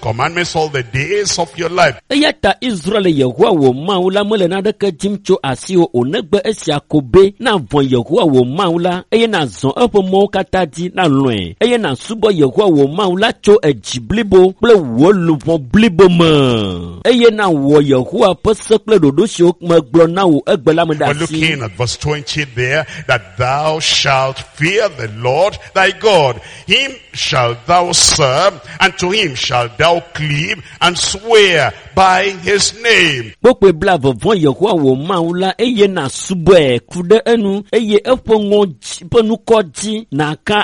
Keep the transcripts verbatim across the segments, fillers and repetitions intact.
commandments all the days of your life. Eyata Israel Yehowa wo maula mole na deke jimcho asio onegbe esia kobe na von Yehowa wo maula eye na zon epo mo katadi na loin eye na subo Yehowa wo maula cho ejiblibo ple wo lupon blibo ma eye na wo Yehowa pese ple dodo shok meglo na wo egbela We're medasi. looking at verse twenty there, that thou shalt fear the Lord thy God. Him shalt thou serve, and to him shalt thou cleave and swear by his name. Bokwe blavo von Yehowa wo maula eye na subo e kude enu eye epo ngoji ponu koji na ka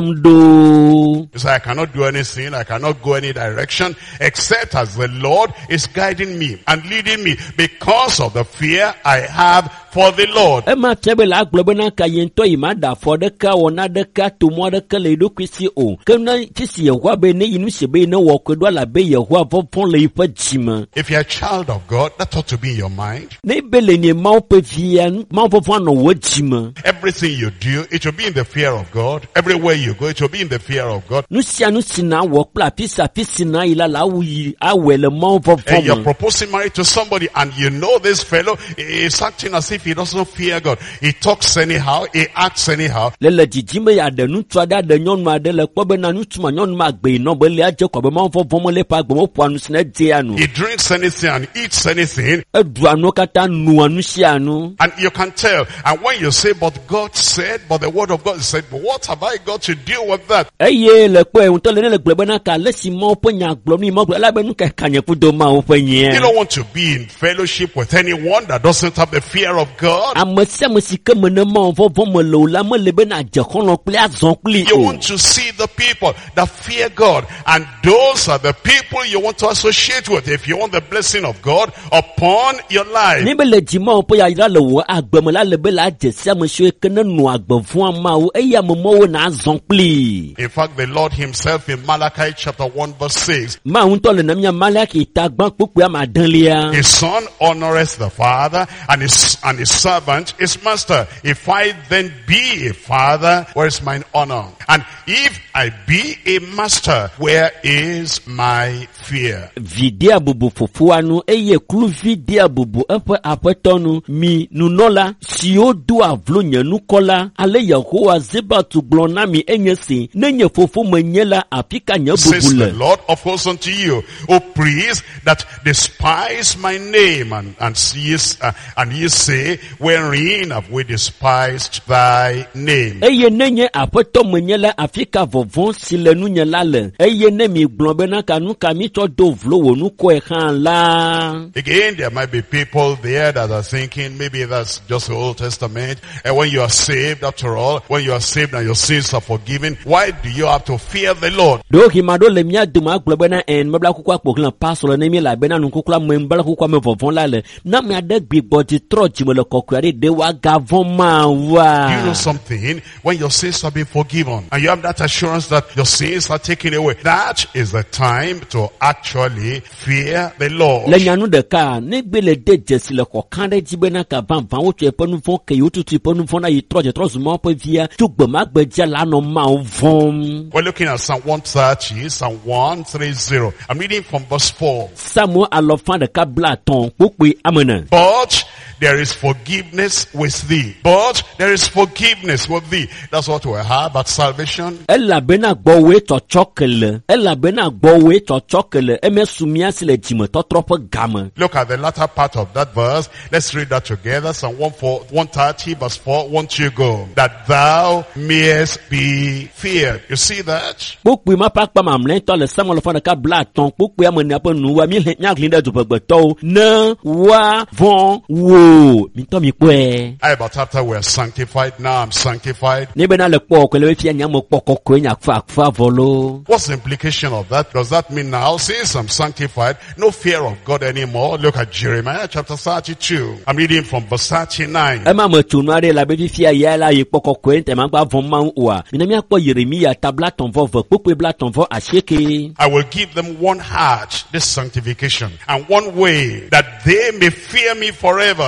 atamdo. You say, I cannot do anything, I cannot go any direction, except as the Lord is guiding me and leading me, because of the fear I have for the Lord. Ema tebe la globe na ka yento imada for de ka wona de ka to mo de ka le do kwisi o. Kana kisi Yehowa be ne yinu shebe ne wo kwedo la be Yehowa vo pon le ifa jima. If you're a child of God, that ought to be in your mind. Ne bele ne ma pe via ma vo pon no wo jima. Everything you do, it will be in the fear of God. Everywhere you go, it will be in the fear of God. Nu sia nu sina wo pla pisa pisina ila la wi awele ma vo And you're pon. proposing marriage to somebody, and you know this fellow is acting as if he doesn't fear God. He talks anyhow, he acts anyhow. Lele jijime ya de nu twada de nyonu ade le kpo be na nu tuma nyonu ma gbe no be le aje ko be ma vo vo mo le pa gbe mo po anu sine de anu. He drinks anything and eats anything, Edu anu kata nu anu si anu. and you can tell. And when you say, but God said, but the word of God said, but what have I got to do with that? Eye le kpo e unto le le glebe na ka le si mo po nya glo ni mo la be nu ka kanye fu do ma o pe You yen. don't want to be in fellowship with anyone that doesn't have the fear of God. Amese musike me ne ma vo vo mo lo la mo le be na je kono ple azon ple You o. want to see the people that fear God, and those are the people you want to associate with if you want the blessing of God upon your life. Ni be le ji ma o po ya ira le wo agbe mo la le be la je sia mo so ke ne nu agbe fu ama o e ya mo mo wo na azon ple. In fact, the Lord himself in Malachi chapter one verse six, Ma unto le na mi Malaki ta gban popo ama dan lia. his son honoreth the father, and his and his servant his master. If I then be a father, where is mine honor? And if I be a master, where is my fear? Vidia bubu fufu anu eye klu vidia bubu epe apetonu mi nunola si o do avlo nyanu kola ale Yehowa zeba tu glona mi enyesi nenye fufu menyela apika nya Says the bubule. Lord of hosts unto you, O priests that despise my name, and and ye uh, and ye say, wherein have we despised thy name? Eye nenye apeto menyela afika vovon silenu nyela le eye ne mi glombe na kanu kami to do vlo wonu ko e kan la. Again, there might be people there that are thinking, maybe that's just the Old Testament. And when you are saved, after all, when you are saved and your sins are forgiven, why do you have to fear the Lord? Do himado le mia duma glombe na en mebla kukwa poklan pasolo ne mi la bena nu kukla membla kukwa me vovon la le na mi ade gbi body troji me le kokwari de wa gavon ma wa. You know something? When your sins have been forgiven, and you have that assurance that your sins are taken away, that is the time to actually fear the Lord. Le nyanu de ka ne gbe le de jesi le kokan de jibe na ka van van wo tue ponu fon ke yo tutu ponu fon na yi troje trozu mo pe via tu gbe ma gbe je la no ma von. We're looking at Psalm one thirty, Psalm one thirty. I'm reading from verse four. Samuel alofan de ka bla ton pope amena. But there is forgiveness with thee. But there is forgiveness with thee. That's what we have at salvation. Ella bena gbo we to chokele. Ella bena gbo we to chokele. Eme sumia si le jime to tropo gama. Look at the latter part of that verse. Let's read that together. Psalm one thirty verse four. Won't you go? That thou mayest be feared. You see that? Pope ma pak pa mamlen to le Samuel alofan de ka bla ton pope amena pa nu wa mi nya glinde du pegbeto na wa von wo. Mi to mi pe. I but after we're sanctified, now I'm sanctified. Ni bena le po ko le fi nya mo poko ko nya fa fa volo. What's the implication of that? Does that mean now, since I'm sanctified, no fear of God anymore? Look at Jeremiah chapter thirty-two. I'm reading from verse thirty-nine. E ma mo tunu are la be fi ya la yi poko ko ente ma gba von ma wa. Mi na mi apo Jeremia tabla ton vo vo popo bla ton vo aseke. I will give them one heart, this sanctification, and one way, that they may fear me forever,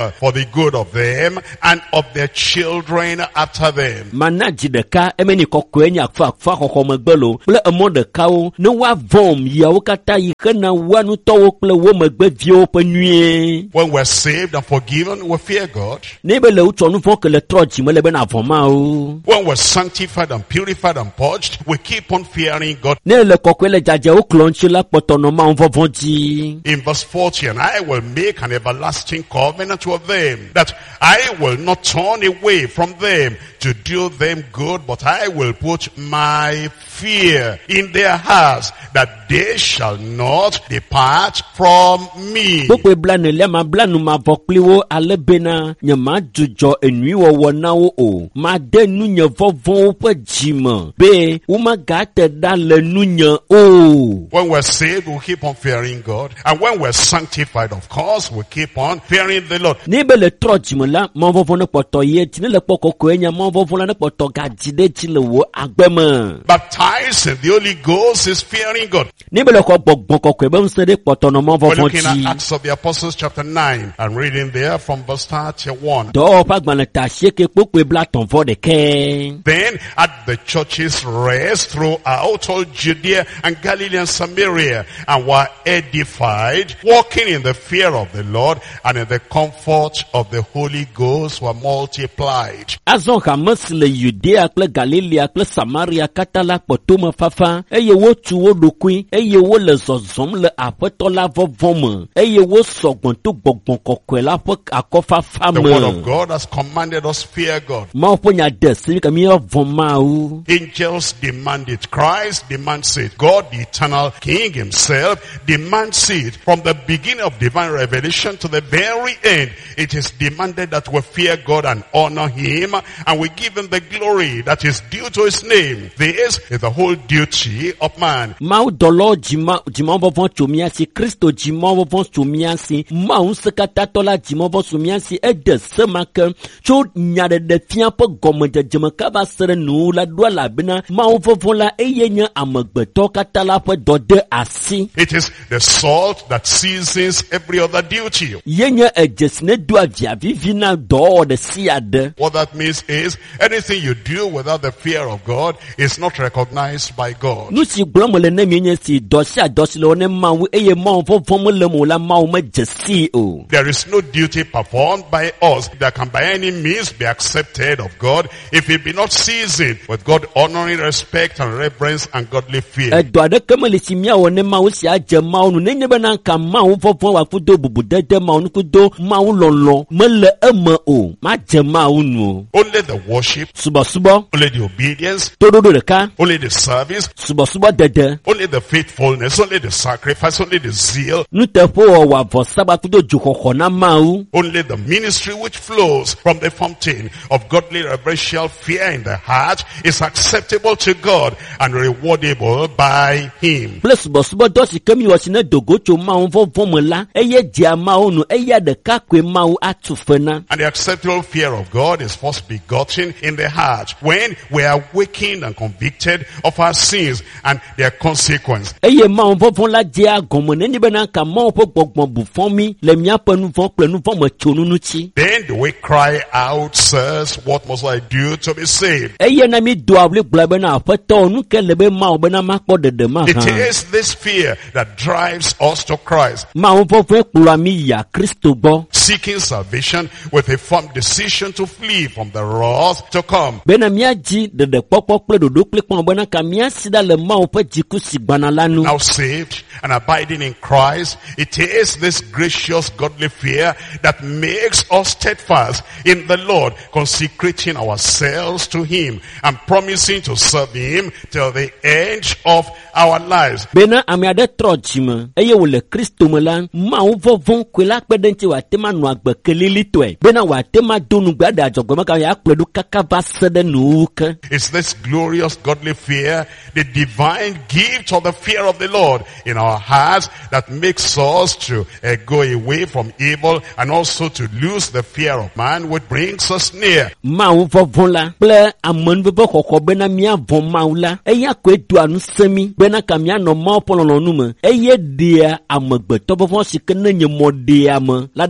will for the good of them and of their children after them. Mana jideka emeni kokwe akfa akfa kokomegbelo ple emo dekawo ne wa vom yawo kata yikena wanu towo ple wo megbe vio pe nue. When we're saved and forgiven, we fear God. Ne be le utonu fon ke le troji me le be na voma o. When we're sanctified and purified and purged, we keep on fearing God. Ne le kokwe le jaje o klonchi la potono ma on vovonji. In verse forty, and I will make an everlasting covenant with them, that I will not turn away from them to do them good, but I will put my fear in their hearts, that they shall not depart from me. Bokwe blane le ma blanu ma vokliwo alebena nyama jujo enwiwo wonawo o ma de nunya vovon pe jima be uma gate da le nunya o. When we're saved, we keep on fearing God, and when we're sanctified, of course, we keep on fearing the Lord. Ni be le trojima la ma vovon ne poto ye ti ne le poko ko enya ma vovon la ne poto gajide ti le wo agbema. Baptized in the Holy Ghost is fearing God. Ni be le ko gbogbo ko ko be nse de poto no ma We're vovon looking at ti. Acts of the Apostles chapter nine. I'm reading there from verse thirty-one. Do pa gbana ta sheke pokwe bla ton vo de ke. Then at the churches rest throughout all Judea and Galilee and Samaria, and were edified, walking in the fear of the Lord, and in the comfort of the Holy Ghost were multiplied. Azon ka mesle Judea kple Galilea kple Samaria katala potoma fafa eye wo tu wo dokui eye wo le zozom le apeto la vovome eye wo sogbon to gbogbon kokwe la pe akofafa The me. word of God has commanded us fear God. Ma po nya de si ka mi voma u. Angels demand it. Christ demands it. God, the eternal King himself, demands it. From the beginning of divine revelation to the very end, it is demanded that we fear God and honor him, and we give him the glory that is due to his name. This is the whole duty of man. Ma u dolo jima jima vovon chomia si Kristo jima vovon chomia si ma un sekata tola jima vovon chomia si e de sema ke cho nya de de fia po gomo de jema ka ba sere nu la do la bina ma un vovon la eye nya amagbeto kata la po do de asi. It is the salt that seasons every other duty. Ye nya ejesne do avia vivina do de siade. What that means is anything you do without the fear of God is not recognized by God. Nu si gblɔm le ne mi nye si dɔsi adɔsi le wo ne mawu eye mawu fɔfɔ me le mo la mawu me dzesi o. There is no duty performed by us that can by any means be accepted of God if it be not seasoned with God honoring respect and reverence and godly fear. Ɛdɔ aɖeke me le si miawɔ ne mawu si adze mawu nu nenye be na nka mawu fɔfɔ wa kudo bubu dede mawu nu kudo mawu lɔlɔ me le eme o ma dze mawu nu o. Only the worship, Subɔsubɔ, only the obedience, toɖoɖo ɖeka, only the service, subɔsubɔ dede, only the faithfulness, only the sacrifice, only the zeal, nuteƒe wɔwɔ avɔ saba kudo dzoxɔxɔ na mawu. only the ministry which flows from the fountain of godly reverential fear in the heart is acceptable to God and rewardable by him. Kple subɔsubɔ dɔ si ke mi wɔ si ne dogo tso mawu vɔvɔ me la eye dzea mawu nu eya ɖeka koe mawu atu fe na. And the acceptable fear of God is first begotten in the heart when we are awakened and convicted of our sins and their consequence. Eye mawu vɔvɔ la dzea gɔme nenye be na nka mawu ƒe gbɔgbɔ bu fɔ mi le miaƒe nu vɔ kple nu vɔ me tso nu ŋuti. Then do we cry out, sirs, what must I do to be saved? Eye na mi do awli gblɔ be na aƒetɔ nu ke le be mawu bena makpɔ ɖeɖe ma It hã. is this fear that drives us to Christ, Mawu vɔvɔ kplɔa mi ya Kristo gbɔ. seeking salvation with a firm decision to flee from the wrath to come. Bena miadzi ɖeɖekpɔkpɔ kple ɖoɖo kple kpɔn bena ka miasi ɖa le mawu ƒe dziku si gbana la nu. Now saved and abiding in Christ, it is this gracious godly fear that makes us steadfast in the Lord, consecrating ourselves to him and promising to serve him till the end of our lives. Bena ame aɖe trɔ dzime eye wòle Kristo me la mawu vɔvɔ koe la kpe ɖe ŋuti wòate ma nɔ agbe kelilitɔe bena wòate ma do nugbe aɖe adzɔgbe meka ya akplɔe ɖo kaka va se ɖe nuwu ke. It's this glorious godly fear, the divine gift of the fear of the Lord in our hearts that makes us to uh, go away from evil and also to lose the fear of man, which brings us near. Mawu vɔvɔ la kple amenuveve xɔxɔ bena miavɔ mawu la eya koe doa nu se mi bena ka mianɔ mawu ƒe lɔlɔ̃nu me eye ɖea amegbetɔ vɔvɔ si ke ne nye mɔ ɖea me la ɖa le ame ƒe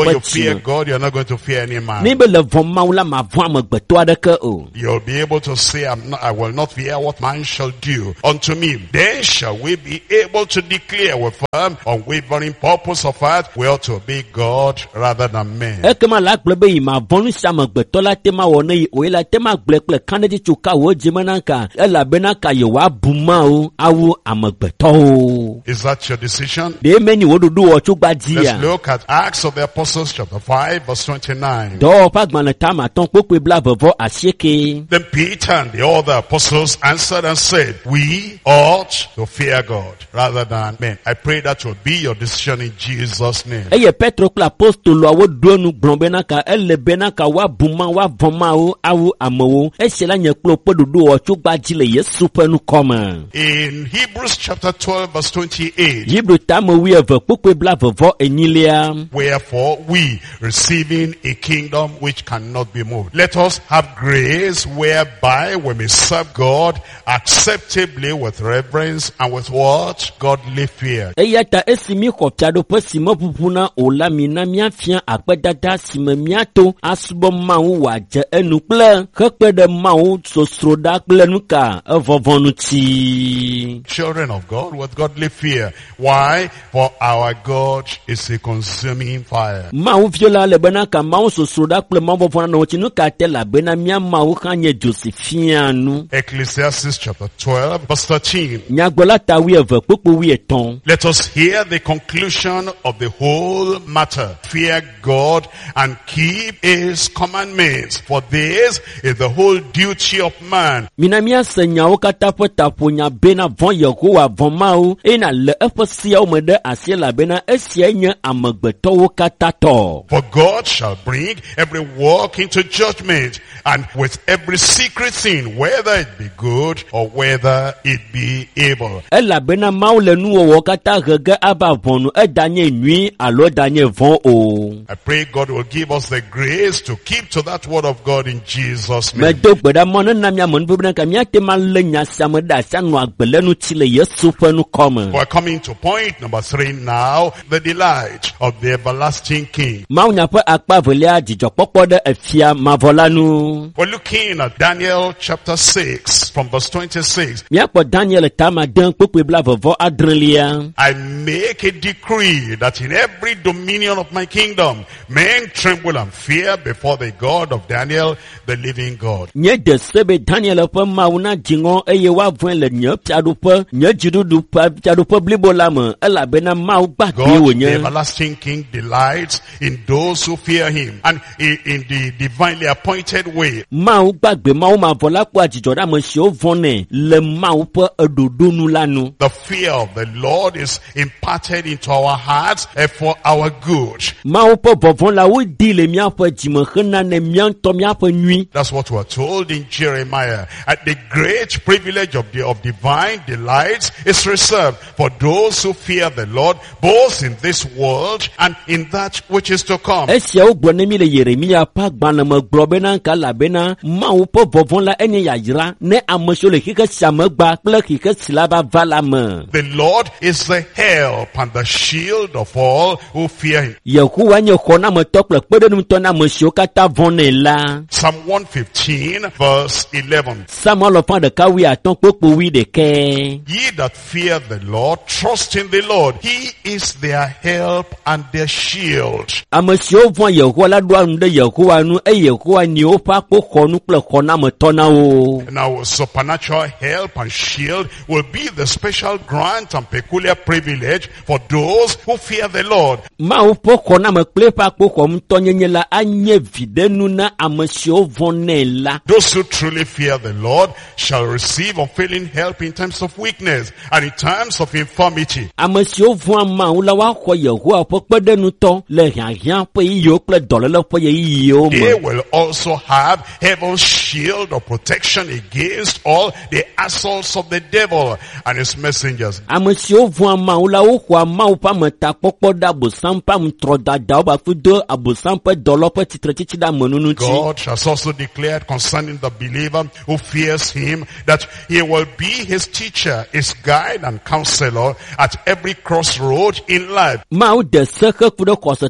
when you fear God, you're not going to fear any man. Ni be le vɔn Mawu la ma vɔn amegbetɔ aɖeke o. You'll be able to say, I'm not, I will not fear what man shall do unto me. Then shall we be able to declare with firm, unwavering purpose of heart, we ought to obey God rather than men. Ekema la gblɔ be yi ma vɔn nu sia amegbetɔ la te ma wɔ ne yi o ye la te ma gblẽ kple kanɖedzi tso ka wo dzime na ka elabena ka yewoa bu Mawu awu amegbetɔwo. Is that your decision? Ɖe me ni wo ɖoɖo wɔ tso gbadzia. Let's look at Acts of the Apostles chapter five verse twenty-nine. Dɔwɔƒe agbalẽ ta ma tɔn kpokpe bla vevɔ asieke. Then Peter and the other apostles answered and said, we ought to fear God rather than men. I pray that will be your decision in Jesus' name. Eye Petro kple apostoloawo ɖo nu gblɔ bena ka ele bena ka woabu Mawu woavɔ̃ Mawu awu amewo. Esia la nye kple woƒe ɖoɖo wɔ tso gbadzi le Yesu ƒe nukɔme. In Hebrews chapter twelve verse twenty-eight. Hebrew tame wuieve kpokpe bla vevɔ enyilia. Wherefore we, receiving a kingdom which cannot be moved, let us have grace whereby we may serve God acceptably with reverence and with what? Godly fear. Eya ta esi mi xɔ fiaɖoƒe si me ʋuʋu na o la mina míafia akpedada si me míato asubɔ Mawu wòadze enu kple hekpe ɖe Mawu sosroɖa kple nuka evɔvɔ ŋuti. Children of God with godly fear. Why? For our God is a consuming fire. Mawu viola le bena ka Mawu sosroɖa kple Mawu vɔvɔ na ŋuti nuka te labena mía Mawu hã nye dzo si fia nu. Ecclesiastes chapter twelve verse thirteen. Nyagblɔla ta wuieve kpokpo wuietɔ̃. Let us hear the conclusion of the whole matter. Fear God and keep his commandments, for this is the whole duty of man. Mina míase nyawo katã ƒe taƒonya bena vɔ̃ Yehowa vɔ̃ Mawu ena le eƒe siawo me ɖe asi elabena esia nye amegbetɔwo katã tɔ. For God shall bring every work into judgment, and with every secret thing, whether it be good or whether it be evil. Elabena Mawu le nuwɔwɔ katã he ge ava vɔ̃nu edanye nyui alo edanye vɔ̃ o. I pray God will give us the grace to keep to that word of God in Jesus' name. Medo gbe ɖa mɔ ne na míame nu bena ka míate ma lé nya sia me ɖe asi anɔ agbe le ŋuti le Yesu ƒe nukɔme. We're coming to point number three now, the delight of the everlasting King. Mawunya ƒe akpa evelia dzidzɔkpɔkpɔ ɖe efia mavɔ la nu. We're looking at Daniel chapter six from verse twenty-six. Míakpɔ Daniel tama de kpokpe bla vevɔ adrelia. I make a decree that in every dominion of my kingdom, men tremble and fear before the God of Daniel, the living God. Nye de se be Daniel ƒe Mawu na dziŋɔ eye woavɔ̃e le nye fiaɖuƒe, nye dziɖuɖu ƒe fiaɖuƒe blibo la me elabena Mawu gbagbe God, the wònye. everlasting King, delights in those who fear him and in, in the divinely appointed way. Mawu gbagbe Mawu mavɔ la kpɔa dzidzɔ ɖe ame siwo vɔ̃nɛ le Mawu ƒe eɖoɖo nu la nu. The fear of the Lord is imparted into our hearts and for our good. Mawu ƒe vɔvɔ̃ la wodi le míaƒe dzime hena ne mía ŋutɔ míaƒe nyui. That's what we're told in Jeremiah. And the great privilege of the of divine delights is reserved for those who fear the Lord, both in this world and in that which is to come. Esiawo gblɔ ne mi le Yeremia ƒe agbalẽ me gblɔ bena nka elabena Mawu ƒe vɔvɔ̃ la enye yayra ne ame siwo le xixe sia me gba kple xixe si la va va la me. The Lord is the help and the shield of all who fear him. Yehowa nye xɔnametɔ kple kpeɖeŋutɔ na ame siwo katã vɔ̃nɛ la. Psalm one fifteen verse eleven. Samuel ƒe ɖeka wui atɔ̃ kpokpo wui ɖekɛ. Ye that fear the Lord, trust in the Lord. He is their help and their shield. Ame siwo vɔ̃ Yehowa la ɖoa nu ɖe Yehowa nu eye Yehowa ni woƒe akpoxɔnu kple xɔnametɔ na wo. Now, supernatural help and shield will be the special grant and peculiar privilege for those who fear the Lord. Mawu ƒe xɔname kple eƒe akpoxɔnutɔnyenye la anye viɖenu na ame siwo vɔ̃nɛ la. Those who truly fear the Lord shall receive unfailing help in times of weakness and in times of infirmity. Ame siwo vɔ̃a Mawu la woaxɔ Yehowa ƒe kpeɖeŋutɔ le hiahiã ƒe yiyiwo kple dɔléle ƒe ɣeyiɣiwo They me. will also have heaven's shield of protection against all the assaults of the devil and his messengers. Ame siwo vɔ̃a Mawu la woxɔa Mawu ƒe ametakpɔkpɔ ɖe abosam ƒe ametrɔdadawo bafi do abosam ƒe dɔlɔ ƒe tsitretsitsi ɖe amenunu ŋuti. God has also declared concerning the believer who fears him that he will be his teacher, his guide and counselor at every crossroad in life. Mawu de se xe ku ɖe xɔsetɔ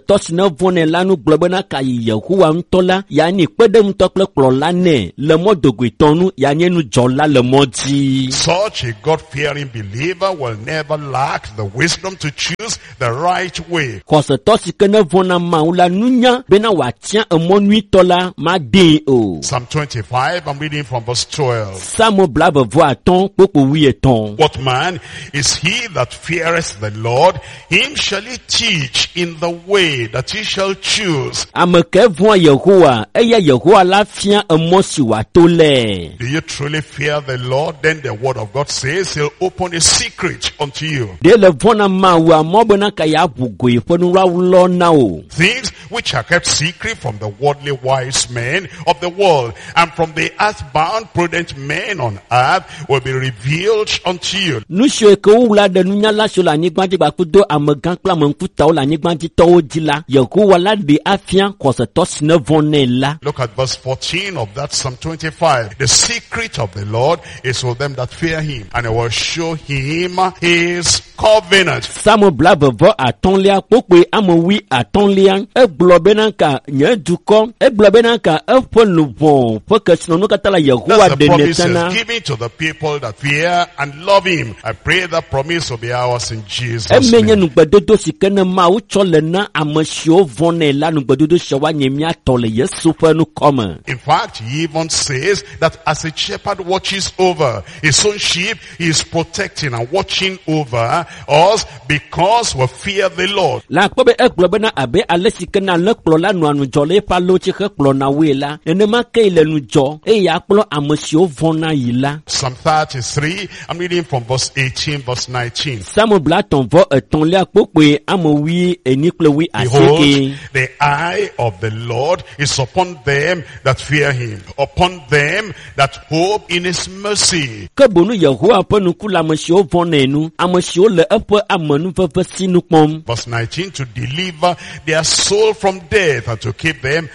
xɔsetɔ si ne vɔnɛ la nu gblɔ bena ka yi Yehowa ŋutɔ la yanni kpeɖeŋutɔ kple kplɔla nɛ le mɔdogoetɔnu yanye nudzɔla le mɔ dzi. Such a God-fearing believer will never lack the wisdom to choose the right way. Xɔsetɔ si ke ne vɔna Mawu la nunya bena wòatia emɔ nyuitɔ la maɖee o. Psalm twenty-five, I'm reading from verse twelve. Samu blabevɔ atɔ̃ kpokpo wi etɔ̃. What man is he that feareth the Lord? Him shall he teach in the way that he shall choose. Ame ke vɔa Yehowa, eya Yehowa la fia emɔ si wòato lɛ. Do you truly fear the Lord? Then the word of God says he'll open a secret unto you. De le vɔna Mawu amɔ bena ka ya ʋu goe ƒe nuwɔwlɔ na o. Things which are kept secret from the worldly wise men of the world and from the earthbound prudent men on earth will be revealed unto you. Nu siwo ke wowla ɖe nunyala siwo le anyigba dzi gbakudo amegã kple ameŋkutawo le anyigba dzi tɔwo dzi la, Yehowa la ɖe afia xɔsetɔ si ne vɔnɛ la. Look at verse fourteen of that Psalm twenty-five. The secret of the Lord is with them that fear him, and I will show him his covenant. Samu blabevɔ atɔ̃lia kpokpoe ame wi atɔ̃lia egblɔ bena ka nye dukɔ egblɔ bena ka eƒe luʋɔ ƒe kesinɔnu katã le Yehowa That's the ɖe promise netana. he's giving to the people that fear and love him. I pray that promise will be ours in Jesus' Eme nye name. nugbedodo si ke ne Mawu tsɔ le na ame siwo vɔnɛ la nugbedodo sia woanye míatɔ le Yesu ƒe nukɔme. In fact, he even says that as a shepherd watches over his own sheep, he is protecting and watching over us because we fear the Lord. La akpɔ be egblɔ bena abe ale si ke na le kplɔla nɔa nudzɔ le eƒe alo tsi xe kplɔna woe la, nenema ke le nudzɔ eye akplɔ ame siwo vɔna yi la. Psalm thirty-three, I'm reading from verse eighteen, verse nineteen. Samu blatɔ̃ vɔ etɔ̃lia kpokpoe ame wi enyi kple wi Behold, asieke. the eye of the Lord is upon them that fear him, upon them that hope in his mercy. Ke bonu Yehowa ƒe nuku le ame siwo vɔnɛ nu, ame siwo le eƒe amenuveve sinu kpɔm. Verse nineteen, to deliver their soul from death and to keep them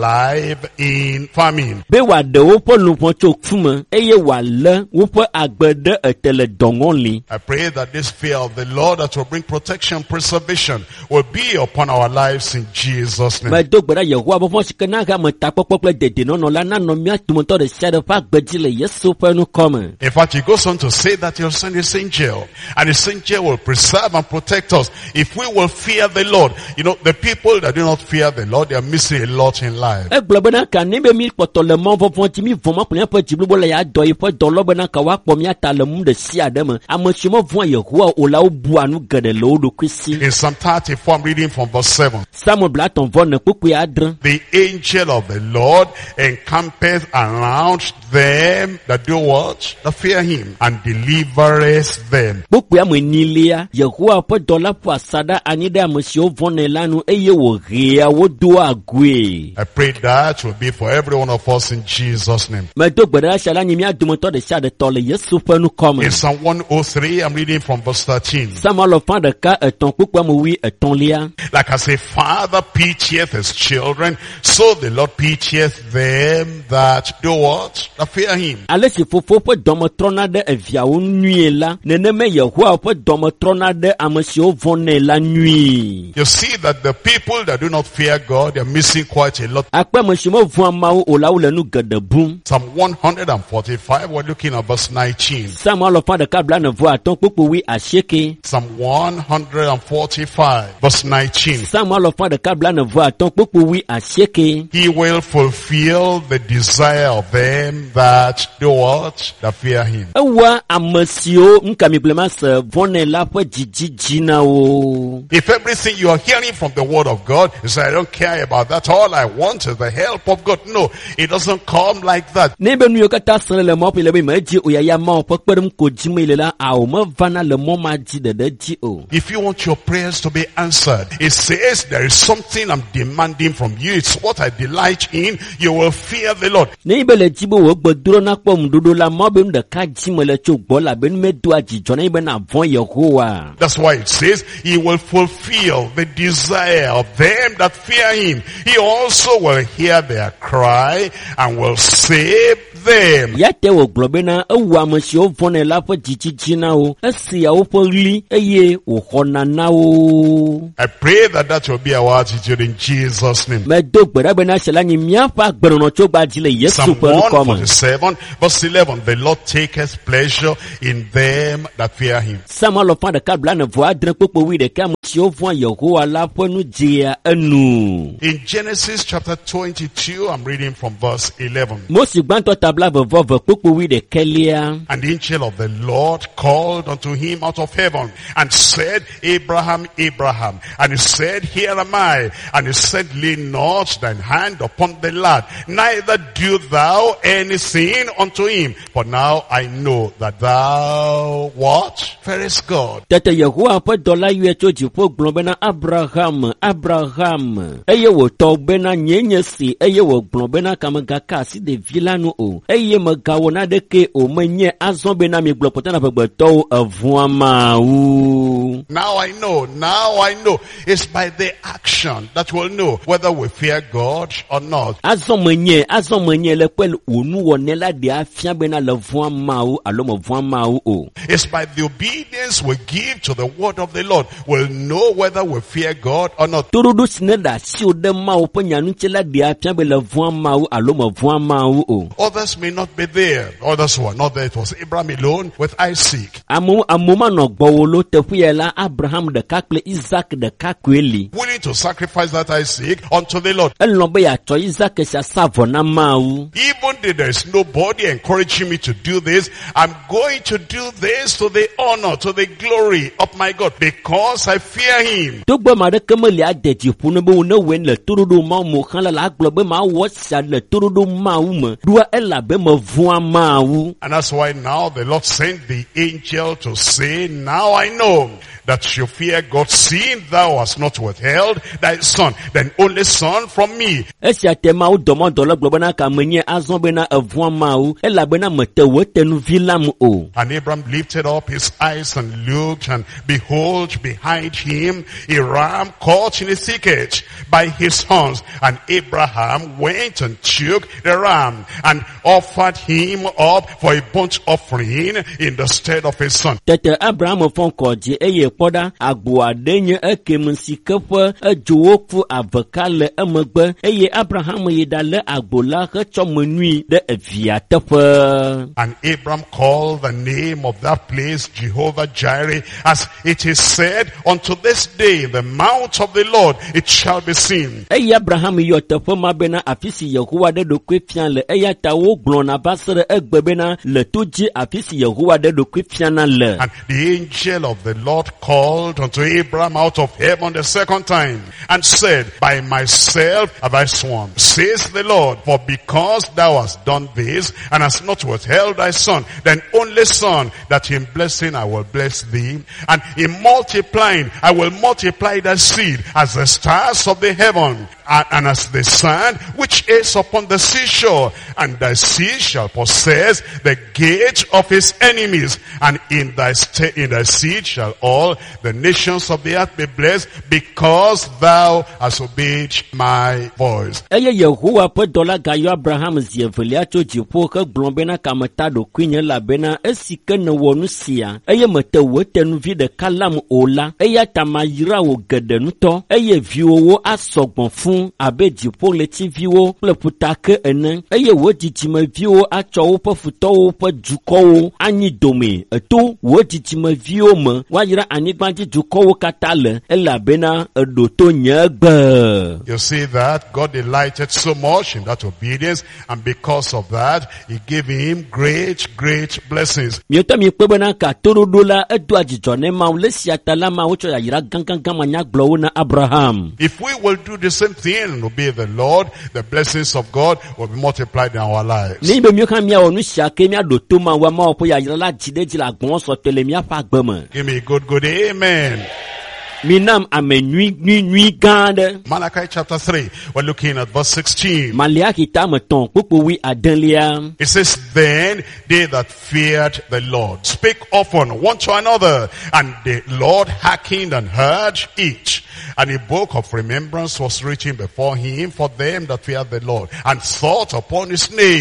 alive in famine. Be wòaɖe woƒe luʋɔ tso ku me eye wòalé woƒe agbe ɖe ete le dɔŋɔli. I pray that this fear of the Lord that will bring protection, preservation will be upon our lives in Jesus' name. Medo gbe ɖa Yehowa ƒe vɔ si ke na he ame takpɔkpɔ kple dedienɔnɔ la nanɔ mía dometɔ ɖe sia ɖe ƒe agbe dzi le Yesu ƒe nukɔme. In fact, he goes on to say that he'll send his angel, and his angel will preserve and protect us if we will fear the Lord. You know, the people that do not fear the Lord, they are missing a lot in life. Egblɔ bena ka ne be mí kpɔtɔ le mɔ vɔvɔ dzi mí vɔ ma ƒe míaƒe dziblibo le ya dɔ yi ƒe dɔlɔ bena ka woakpɔ mía ta le nu ɖe sia ɖe me. Ame siwo mevɔa Yehowa o la wobua nu geɖe le wo ɖokui si. In Psalm thirty-four, I'm reading from verse seven. Samu blatɔ̃ vɔ ne kpokpoe adre. The angel of the Lord encampeth around them that do what? That fear him, and delivereth them. Kpokpoe ame enyilia, Yehowa ƒe dɔla ƒo asaɖa anyi ɖe ame siwo vɔnɛ la nu eye wòhea wo do agoe. I pray that will be for every one of us in Jesus' name. Medo gbe ɖa sia la nye mía dometɔ ɖe sia ɖe tɔ le Yesu ƒe nukɔme. In Psalm one oh three, I'm reading from verse thirteen. Samuel ɔfã ɖeka etɔ̃ kpokpoe ame wi etɔ̃lia. Like as a father pitieth his children, so the Lord pitieth them that do what? That fear him. Ale si fofo ƒe dɔme trɔna ɖe eviawo nyuie la, neneme Yehowa ƒe dɔme trɔna ɖe ame siwo vɔnɛ la nyuie. You see that the people that do not fear God, they are missing quite a lot. Akpe ame siwo mevɔa Mawu o la wole nu geɖe bum. Psalm one forty-five, we're looking at verse nineteen. Samuel ɔfã ɖeka blaene-vɔ atɔ̃ kpokpo wi asieke. Psalm one forty-five, verse nineteen. Samuel ɔfã ɖeka blaene-vɔ atɔ̃ kpokpo wi asieke. He will fulfill the desire of them that do what? That fear him. Ewɔa ame siwo nkami blema se vɔnɛ la ƒe dzidzidzi na wo. If everything you are hearing from the word of God, you say, I don't care about that. All I want is the help of God. No, it doesn't come like that. Ne be nu yiwo katã srɔ̃ le mɔ ƒe le be medzi o yaya Mawu ƒe kpeɖeŋu ko dzi me le la, awo mevana le mɔ ma dzi ɖeɖe dzi o. If you want your prayers to be answered, it says there is something I'm demanding from you. It's what I delight in. You will fear the Lord. Ne be le dzi be wò gbedro na kpɔ ŋuɖoɖo la, mɔ be nu ɖeka dzi me le tso gbɔ labe nu medoa dzidzɔ na ye be na vɔ̃ Yehowa. That's why it says he will fulfill the desire of them that fear him. He also will hear their cry and will save them. Yate wo globena ewu amesi o vone la po jijitina o esi ya o po ri eye o hona na o. I pray that that will be our attitude in Jesus' name. Me do gbera bena shela ni mia pa gbero cho gba jile Yesu Psalm pelu one komo. forty-seven verse eleven, the Lord taketh pleasure in them that fear him. Sama lo fa de ka bla na vo adre popo wi de ka mo si o vo Yehowa la po nu jia enu. In Genesis chapter twenty-two, I'm reading from verse eleven. Mo si gbanto tabla vo vo popo wi de kelia. And the angel of the Lord called unto him out of heaven and said, Abraham, Abraham. And he said, Here am I. And he said, Lay not thine hand upon the lad, neither do thou anything unto him. For now I know that thou what? Fearest God. Tete Yehowa po dola yue cho jipo globena Abraham, Abraham. Eye wo to bena nyenye si, eye wo globena kamagaka si de vilanu o. Eye magawo na deke o menye azon bena mi glopota na pegbeto avuama u. Now I know, now I know. It's by the action that we'll know whether we fear God or not. Azon menye, azon menye le kwel onu wonela de afia bena le vuama u, alomo vuama u o. It's by the obedience we give to the word of the Lord we'll know whether we fear God or not. Turudu sineda si o de ma o penyanu chela de afia be le vuama u, alomo vuama u o. Others may not be there. Others were not there. It was Abraham alone with Isaac. Amu amuma no gbowolo tefuyela Abraham de kakle Isaac de kakweli. Willing to sacrifice that Isaac unto the Lord. Elombe ya cho Isaac sha savona mau. Even though there is nobody encouraging me to do this, I'm going to do this to the honor, to the glory of my God, because I fear him. Tugbo ma de kemeli adeji punu be una wen le turudu ma mo kan la globe ma wo sha le turudu ma u dua ela be ma vuan ma u. And that's why now the Lord sent the angel to say, now I know that you fear God, seeing thou hast not withheld thy son, thine only son from me. Esia tema u domo dolo globe na ka menye azon be na vuan ma u ela be na mete wo tenu vilam o. And Abraham lifted up his eyes and looked, and behold, behind him a ram caught in a thicket by his horns. And Abraham went and took the ram and offered him up for a burnt offering in the stead of his son. Tete Abraham fon koji eye poda agbo adenye ekem sikefe ejowofu avekale emegbe eye Abraham yedale agbo la he chomenui de evia tefe. And Abraham called the name of that place Jehovah Jireh, as it is said, unto this day the mount of the Lord it shall be seen. Eye Abraham yo tefe ma bena afisi Yehowa de do kwefian le eye ta wo glona basere egbe bena le toji afisi Yehowa de do kwefian le. And the angel of the Lord called unto Abraham out of heaven the second time, and said, By myself have I sworn, says the Lord, for because thou hast done this, and hast not withheld thy son, thine only son, that in blessing I will bless thee, and in multiplying I will multiply thy seed as the stars of the heaven, and, and as the sand which is upon the seashore. And thy seed shall possess the gate of his enemies, and in thy st- in thy seed shall all the nations of the earth be blessed, because thou hast obeyed my voice. Eye Yehowa pe dola gayo Abraham zievelia cho jipo ke blombena kamata do kwinye la bena esike ne wonu sia. Eye mete wetenu vi de kalam ola. Eye tamayira wo gedenu to. Eye viwo wo asogbon fun abe jipo leti viwo ple putake ene. Eye wo jijime viwo acho wo pe futo wo pe juko wo anyi dome. Eto wo jijime viwo me wa yira anigbanji juko wo katale ela bena edoto nyegbe. You see that God delighted so much in that obedience, and because of that he gave him great great blessings. Miota mi kwebena ka torudola edu ajijone ma ulesi atala ma ucho ya yira gangan gamanya glow na Abraham. If we will do the same thing and obey the Lord, the blessings of God will be multiplied in our lives. Ni be mi kan mi onu sia ke mi adoto ma wa ma opo ya yira la jide jila gbon so tele mi afa gbemo. Give me a good good amen. Minam amenui nui nui gande. Malachi chapter three, we're looking at verse sixteen. Maliaki tamaton popo wi adenlia. It says, Then they that feared the Lord spake often one to another, and the Lord hearkened and heard each. And a book of remembrance was written before him for them that feared the Lord, and thought upon his name.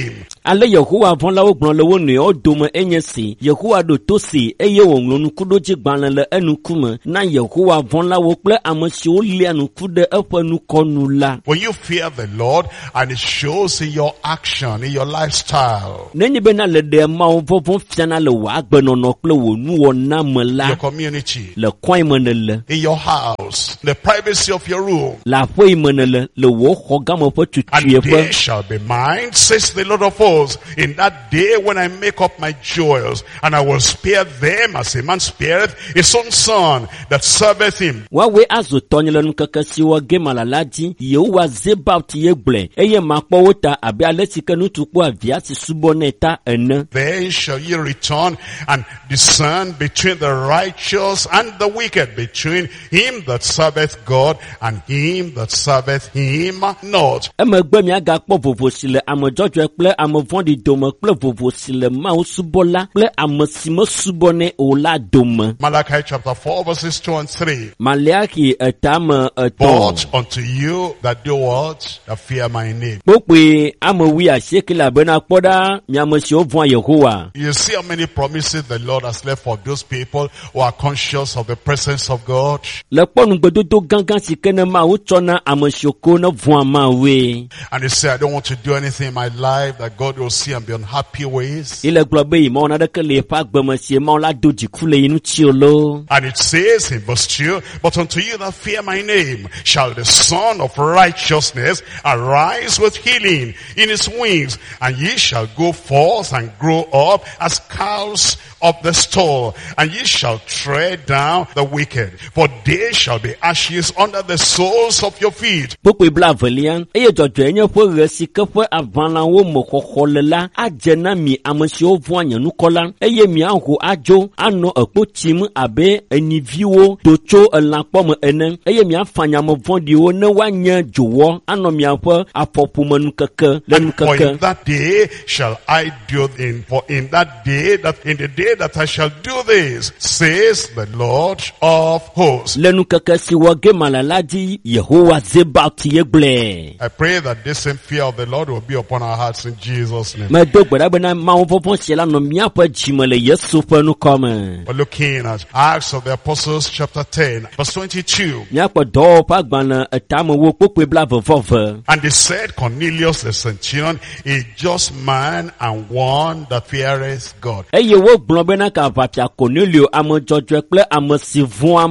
Ale Yehowa vɔn la wo gblɔ le wo nɔewo dome enye si Yehowa ɖo to si eye wòŋlɔ nuku ɖo dzi gbalẽ le enukume na Yehowa vɔn la wo kple ame siwo lia nuku ɖe eƒe nukɔnu la. When you fear the Lord and it shows in your action, in your lifestyle, nenye bena le ɖe mawo vɔvɔ fiana le wò agbenɔnɔ kple wò nuwɔna me la, your community, le kɔe me ne le, in your house, the privacy of your room, le aƒe yi me ne le, le wò xɔ game ƒe and tutuiƒe. they shall be mine, says the Lord of hosts, in that day when I make up my jewels, and I will spare them as a man spareth his own son that serveth him. Wawe azo tɔnye le nukeke siwo ge malala dzi, Yehowa Zebaot ye gblɔe, eye makpɔ wo ta abe ale si ke nutukpɔ avia si subɔ nɛ ta ene. Then shall ye return and discern between the righteous and the wicked, between him that serveth God and him that serveth him not. Emegbe miagakpɔ vovo si le ame dzɔdzɔe kple ame vɔ̃ɖi dome kple vovo si le Mawu subɔ la kple ame si mesubɔ nɛ o la dome. Malachi chapter four verses two and three. Maleaki etame etɔ̃. But unto you that do what? That fear my name. Kpokpe ame wi asieke le abena kpɔ ɖa miame siwo vɔ̃a Yehowa. You see how many promises the Lord has left for those people who are conscious of the presence of God. Le kpɔ nugbedodo gãgã si ke ne Mawu tsɔ na ame siwo ko ne vɔ̃a Mawue. And they say, I don't want to do anything in my life that God will see and be unhappy with. Ile gblɔ be Mawu naɖeke le eƒe agbeme si Mawu la do dziku le yi ŋuti o lo. And it says in verse two, but unto you that fear my name shall the Son of righteousness arise with healing in his wings, and ye shall go forth and grow up as cows of the stall, and ye shall tread down the wicked, for they shall be ashes under the soles of your feet. Kpokpe bla avelia, eye dzɔdzɔe nye ƒe ɣe si ke ƒe aʋalawo me xɔxɔ le la, adze na mi ame siwo vɔ̃a nye nukɔ la, eye miaho adzo, anɔ ekpo tsim abe enyiviwo do tso elãkpɔ me ene, eye miafanya ame vɔ̃ɖiwo ne woanye dzowɔ, anɔ miaƒe afɔƒome nukeke le For in nukeke. that day shall I do in, for in that day that in the day that I shall do this, says the Lord of hosts. Le nukeke si wɔ ge malala dzi, Yehowa Zebaot ye gblɔe. I pray that this same fear of the Lord will be upon our hearts in Jesus' name. Medo gbe ɖa bena Mawu vɔvɔ sia la nɔ miaƒe dzime le Yesu ƒe nukɔme. We're looking at Acts of the Apostles chapter ten, verse twenty-two. Miakpɔ dɔwɔƒe agbalẽ etamewo kpokpe bla vevɔve. And they said, Cornelius the centurion, a just man and one that feareth God. Eye wo gblɔ bena ka aʋafia Cornelio ame dzɔdzɔe kple ame si vɔ̃a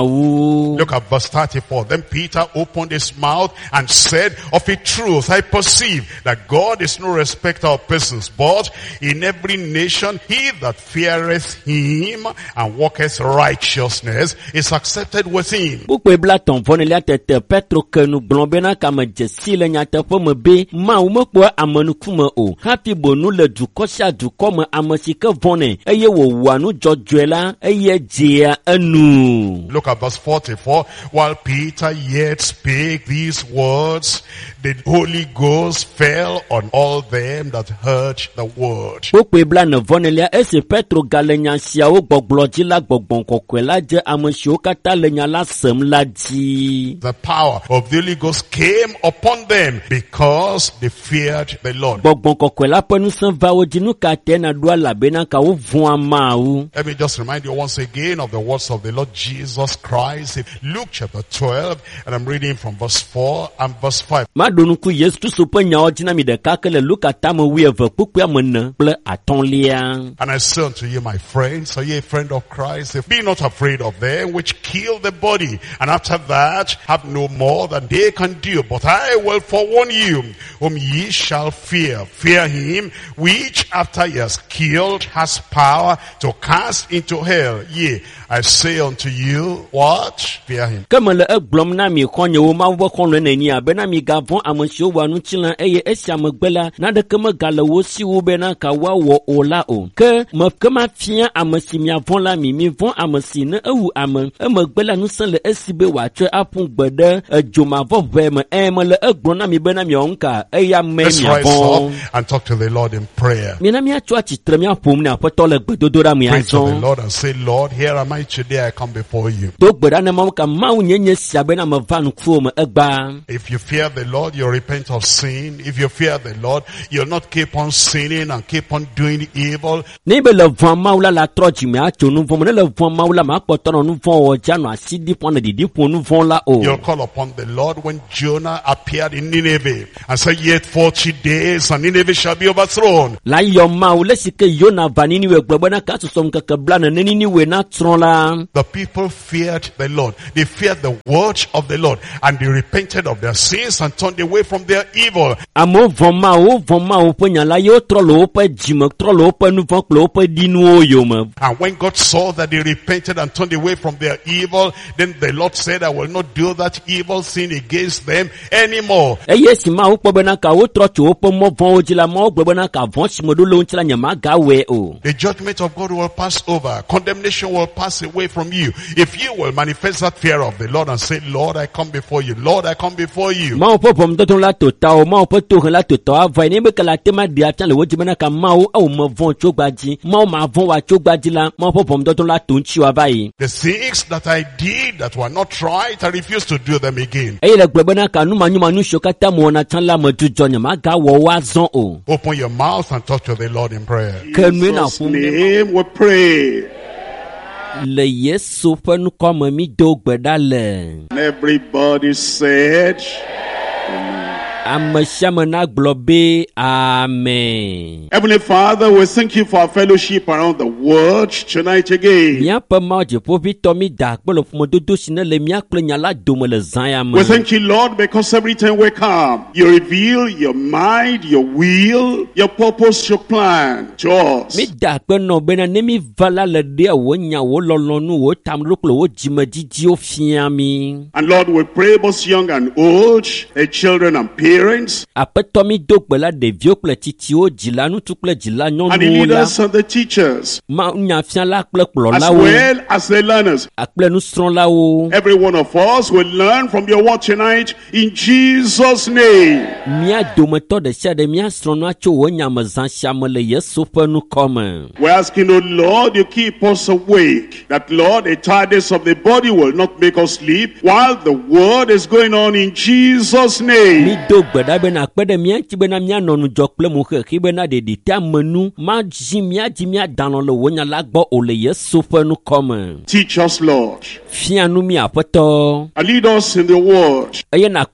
Mawu. Look at verse thirty-four. Then Peter opened his mouth and said, of a truth I perceive that God is no respecter of persons, but in every nation he that feareth him and walketh righteousness is accepted with him. Kpokpe bla tɔn vɔnelia tete Petro ke nu gblɔ bena ka me dze si le nyateƒe me be Mawu mekpɔa amenukume o. Hafi bonu le dukɔ sia dukɔ me ame si ke vɔnɛ eye wòwɔa nu dzɔdzɔe la eye dzea enu. Look at verse forty-four. While Peter yet spake these words, the Holy Ghost fell on all them that heard the word. Kpokpe bla ne vɔnelia esi Petro gale nya siawo gbɔgblɔ dzi la gbɔgbɔ kɔkɔe la dze ame siwo katã le nya la sem la dzi. The power of the Holy Ghost came upon them because they feared the Lord. Gbɔgbɔ kɔkɔe la ƒe ŋusẽ va wo dzi nu ka te na ɖo elabena ka wo vɔ̃a Mawu. Let me just remind you once again of the words of the Lord Jesus Christ in Luke chapter twelve, and I'm reading from verse four and verse five. Maɖo nuku Yesu Kristo ƒe nyawo dzi na mi ɖeka ke le Luka tame wuieve kpukpea me ne kple atɔ̃lia. And I say unto you, my friends, are ye a friend of Christ? Be not afraid of them which kill the body, and after that have no more than they can do. But I will forewarn you, whom ye shall fear. Fear him which after he has killed has power to cast into hell. Yea, I say unto you, what? Fear him. Ke mele egblɔm na mi xɔnyewo Mawu ƒe xɔlɔ̃ nenia bena migavɔ̃ ame siwo wɔa ŋutilã eye esia megbe la naɖeke megale wo si wo bena ka woawɔ o la o. Ke me ke mafia ame si miavɔ̃ la mi, mivɔ̃ ame si ne ewu ame. Emegbe la ŋusẽ le esi be wòatsɔe aƒu gbe ɖe edzomavɔʋe me. Ẽ mele egblɔm na mi bena miawɔ ŋka eya me Let's rise miavɔ̃. up and talk to the Lord in prayer. Mina miatso atsitre miaƒom ne Aƒetɔ le gbedodoɖa me Pray to the azɔ. Lord and say, Lord, here am I today, I come before you. Do gbe ɖa ne If you fear the Lord, you repent of sin. If you fear the Lord, you'll not keep on sinning and keep on doing evil. You'll call upon the Lord when Jonah appeared in Nineveh and said, yet forty days and Nineveh shall be overthrown. The people feared the Lord. They feared the word of the Lord, and they repented of their sins and turned away from their evil. And when God saw that they repented and turned away from their evil, then the Lord said, I will not do that evil sin against them anymore. The judgment of God will pass over. Condemnation will pass away from you. If you will manifest that fear of the Lord and say, Lord, I come before you. Lord, I come before you. The things that I did that were not right, I refuse to do them again. Open your mouth and talk to the Lord in prayer. In Jesus' name we pray. And everybody said, Amen. Heavenly Father, we thank you for our fellowship around the word tonight again. We thank you, Lord, because every time we come, you reveal your mind, your will, your purpose, your plan to us. And Lord, we pray both young and old, the children and parents, parents, and the leaders and the teachers, as well as the learners. Every one of us will learn from your word tonight in Jesus' name. We're asking, oh Lord, you keep us awake, that Lord, the tiredness of the body will not make us sleep while the word is going on in Jesus' name. Teach us, Lord, and lead us in the word.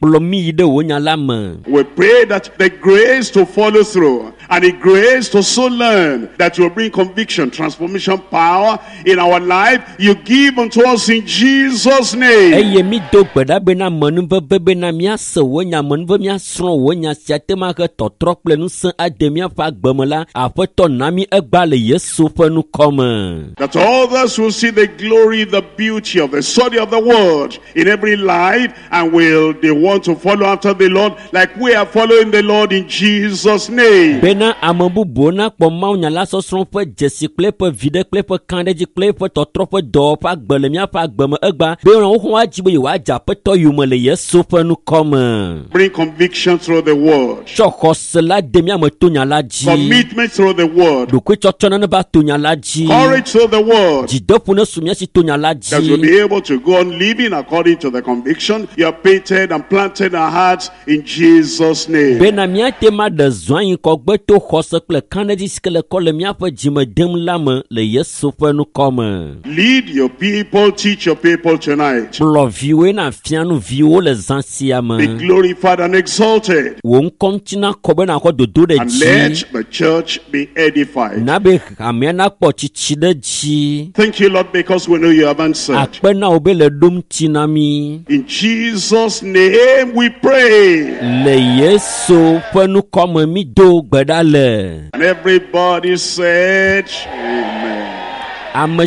We pray that the grace to follow through and the grace to so learn that will bring conviction, transformation, power in our life, you give unto us in Jesus' name. That others will see the glory, the beauty of the study of the word in every life, and will they want to follow after the Lord like we are following the Lord in Jesus' name. Bring conviction through the word, commitment through the word, courage through the word, that we'll be able to go on living according to the conviction you have painted and planted in our hearts in Jesus' name. Lead your people, teach your people tonight. Be glorified and exalted, and let the church be edified. Thank you, Lord, because we know you have answered. In Jesus' name we pray. And everybody said, Amen. Amen.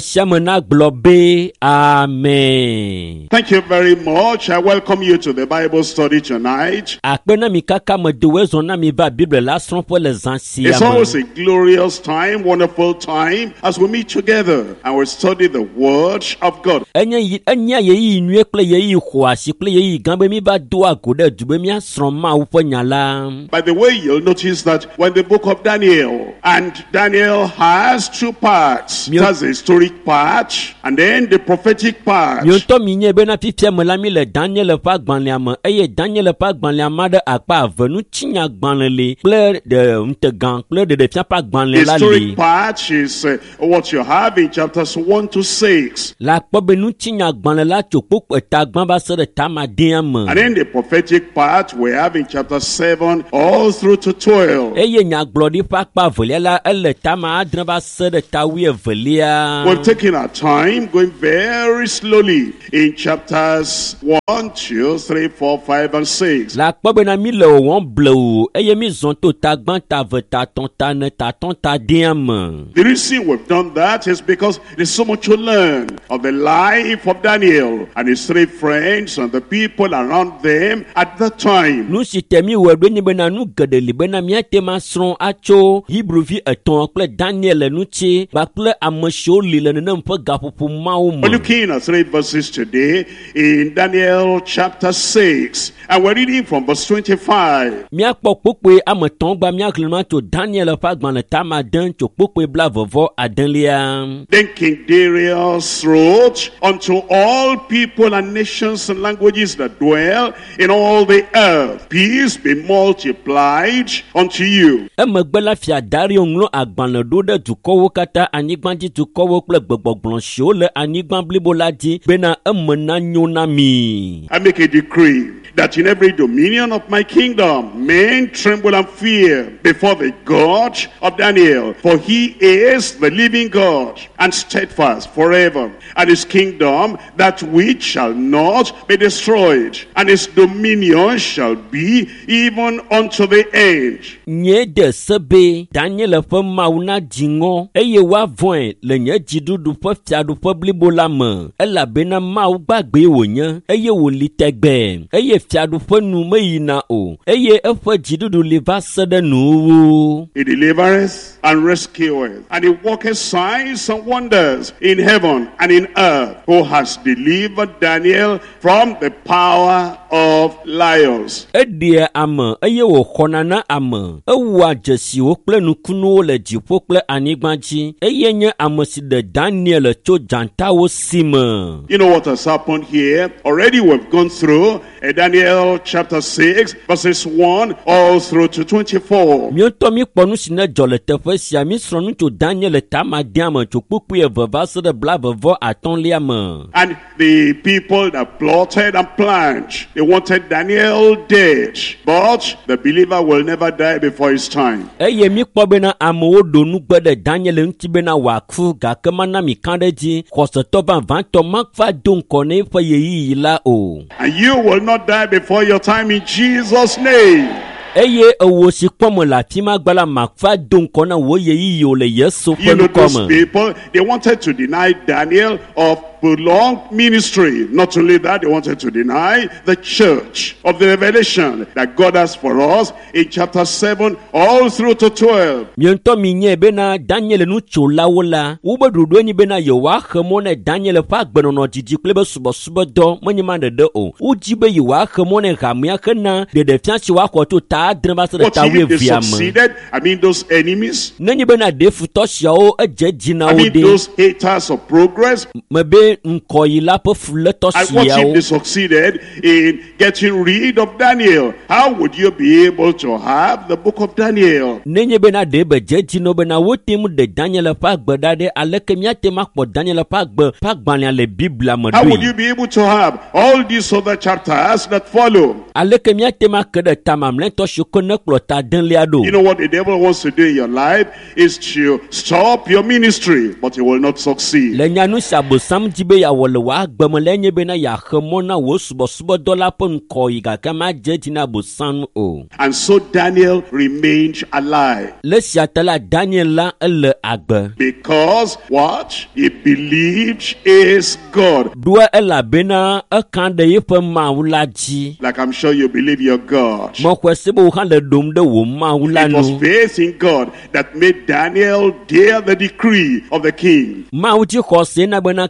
Thank you very much. I welcome you to the Bible study tonight. It's always a glorious time, wonderful time as we meet together and we study the Word of God. By the way, you'll notice that when the book of Daniel, and Daniel has two parts, it has a historic part and then the prophetic part. Mionto minye bena pipia melami le Daniel pa gbanliam eye Daniel pa gbanliam de akpa avenu chinya gbanle ple de untegan ple de defia pa gbanle la li. The historic part is uh, what you have in chapters one to six. La po benu chinya gbanle la chopok eta gban ba se de tamadiam. And then the prophetic part we have in chapter seven all through to twelve. Eye nya glodi pa pa volia la ele tama adran ba se de tawi volia. We're taking our time going very slowly in chapters one, two, three, four, five, and six. La po bena mi le won bleu eye mi zon to ta gban ta ve ta ton ta ne ta ton ta diam. The reason we've done that is because there's so much to learn of the life of Daniel and his three friends and the people around them at that time. Nu si temi we do ni bena nu gedeli bena mi atema sron acho Hebrew vi eton ple Daniel nu chi ba ple amsho li le ne mpa gapopo mawo. We're looking at three verses today in Daniel chapter six, and we're reading from verse twenty-five. Mi akpo pope amaton gba mi aklema to Daniel pa gban le tama dan to pope bla vovo adanlia. Then King Darius wrote unto all people and nations and languages that dwell in all the earth, peace be multiplied unto you. Emegbela fia Dario nglo agban le do de dukowo kata anigban di dukowo ple gbogbogbon sho le anigban blibo la di bena emena nyona mi. I make a decree that in every dominion of my kingdom men tremble and fear before the God of Daniel, for he is the living God and steadfast forever, and his kingdom that which shall not be destroyed, and his dominion shall be even unto the end. Nye de sebe Daniel fa mauna jingo eye wa voin le nye jidudu fa fiadu fa blibo la me ela bena mau gbagbe wonya eye wo litegbe eye fiadu fa nu meyina o eye efa jidudu le va sede nu. He delivereth and rescueth, and he worketh signs and wonders in heaven and in earth, who has delivered Daniel from the power of lions. Edie ama eye wo khonana ama ewa jesi wo ple nukunu le jipo ple anigbanji eye nye amasi de Daniel cho janta wo sima. You know what has happened here? Already we've gone through uh, Daniel chapter six verses one all through to twenty-four. Mi to mi ponu sine jole tefe sia mi sronu to Daniel tama diam cho pupu e vava se de bla vavo aton liam. And the people that plotted and planned, they wanted Daniel dead, but the believer will never die before his time. Eye mi kpo bena amowo donu gbede Daniel nti bena waku ga kemana mi kandeji koseto van vanto makfa don kone fa yeyi la o. And you will not die before your time in Jesus' name. Eye ewo si kpomo la tima gbala makfa don kona wo yeyi yo le yeso You know, pelu those koma. people, they wanted to deny Daniel of prolonged ministry. Not only that, they wanted to deny the church of the revelation that God has for us in chapter seven all through to twelve. Miento minye bena Daniel nu chola wola ube dudu ni bena yewa khemone Daniel pa gbenono jiji klebe subo subo do mwenye mande de o ujibe yewa khemone gamia khena de de fianchi wa ko to ta adreba se de But ta we if they viam. succeeded, I mean those enemies, Nenye bena de futoshia o eje jina I o mean de those haters of progress, mebe nkoyila po fleto and what sia if o. they succeeded in getting rid of Daniel? How would you be able to have the book of Daniel? Nenye bena de beje jino bena wotimu de Daniel pa gbeda de aleke miate makpo Daniel pa gbe pa gbanya le Biblia How would modui. you be able to have all these other chapters that follow? Aleke miate makede tamam lento shukone klota den liado. You know what the devil wants to do in your life is to stop your ministry, but he will not succeed. Le nyanu sabo sam jibe ya wole wa gbeme le nye bena ya khemona wo subo subo dola pon ko yiga kama jejina bo san o. And so Daniel remained alive. Le siatala Daniel la ele agbe. Because what? He believed is God. Dua ela bena akande yepe maulaji. Like I'm sure you believe your God. Mo kwese bo han le dom de wo maula It was no. faith in God that made Daniel dare the decree of the king. Mauti khose na bena ka Daniel